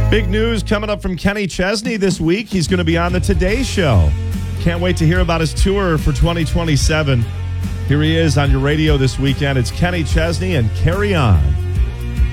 Big news coming up from Kenny Chesney this week. He's going to be on the Today Show. Can't wait to hear about his tour for 2027. Here he is on your radio this weekend. It's Kenny Chesney and Carry On.